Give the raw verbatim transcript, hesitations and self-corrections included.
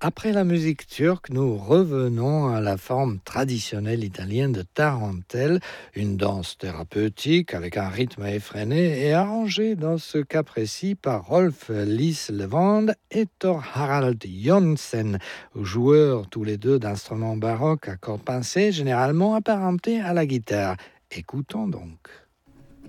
Après la musique turque, nous revenons à la forme traditionnelle italienne de tarentelle, une danse thérapeutique avec un rythme effréné et arrangée dans ce cas précis par Rolf Lislevand et Thor Harald Jonsen, joueurs tous les deux d'instruments baroques à cordes pincées, généralement apparentés à la guitare. Écoutons donc.